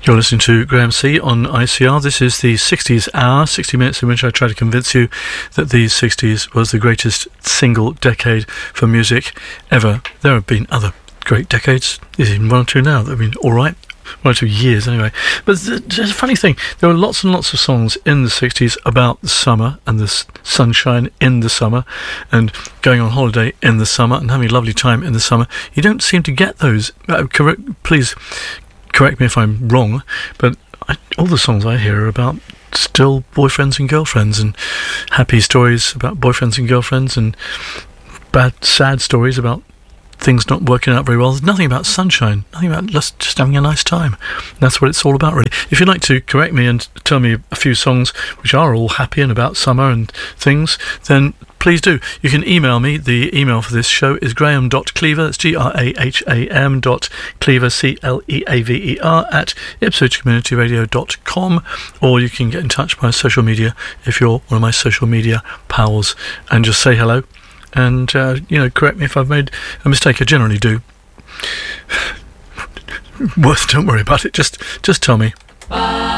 You're listening to Graham C on ICR. This is the 60s hour, 60 minutes in which I try to convince you that the 60s was the greatest single decade for music ever. There have been other great decades. There's even one or two now that have been alright. 1 or 2 years anyway. But there's a funny thing. There were lots and lots of songs in the 60s about the summer and the sunshine in the summer and going on holiday in the summer and having a lovely time in the summer. You don't seem to get those. Please correct me if I'm wrong, but all the songs I hear are about still boyfriends and girlfriends and happy stories about boyfriends and girlfriends and sad stories about things not working out very well. There's nothing about sunshine, nothing about just having a nice time. That's what it's all about, really. If you'd like to correct me and tell me a few songs which are all happy and about summer and things, then please do. You can email me. The email for this show is graham.cleaver, that's graham.cleaver, CLEAVER, at ipswichcommunityradio.com, or you can get in touch by social media if you're one of my social media pals and just say hello. And, correct me if I've made a mistake. I generally do. Don't worry about it. Just tell me.